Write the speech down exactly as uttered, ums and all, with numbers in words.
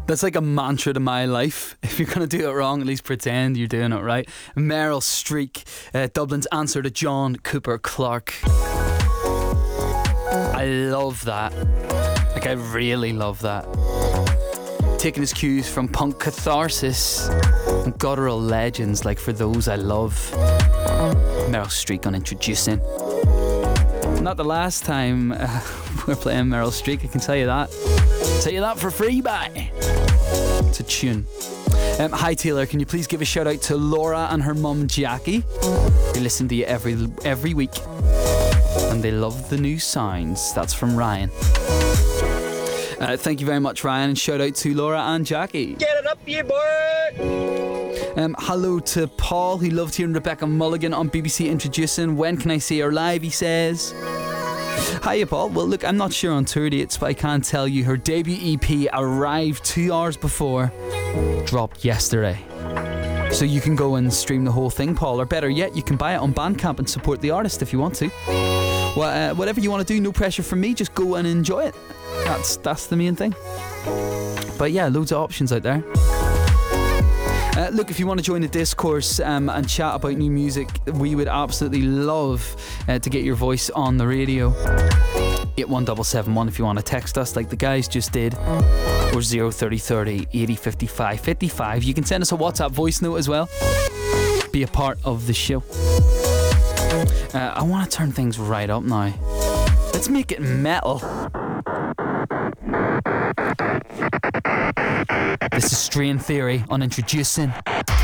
That's like a mantra to my life. If you're going to do it wrong, at least pretend you're doing it right. Meryl Streep, uh, Dublin's answer to John Cooper Clarke. I love that. Like, I really love that. Taking his cues from punk catharsis and guttural legends like For Those I Love. Meryl Streep on Introducing. Not the last time uh, we're playing Meryl Streep, I can tell you that. Tell you that for free, bye. It's a tune. Um, hi Taylor, can you please give a shout out to Laura and her mum Jackie? They listen to you every every week and they love the new sounds. That's from Ryan. Uh, thank you very much, Ryan, and shout out to Laura and Jackie. Get it up, you boy! Um, hello to Paul, who loved hearing Rebecca Mulligan on B B C Introducing. When can I see her live, he says. Hiya, Paul. Well, look, I'm not sure on tour dates, but I can tell you her debut E P arrived two hours before, dropped yesterday. So you can go and stream the whole thing, Paul, or better yet, you can buy it on Bandcamp and support the artist if you want to. Well, uh, whatever you want to do, no pressure from me, just go and enjoy it. That's that's the main thing. But yeah, loads of options out there. Uh, look, if you want to join the discourse um, and chat about new music, we would absolutely love uh, to get your voice on the radio. eight one seven seven one if you want to text us like the guys just did, or zero thirty thirty eighty fifty-five fifty-five. You can send us a WhatsApp voice note as well. Be a part of the show. Uh, I want to turn things right up now. Let's make it metal. This is Strain Theory on Introducing.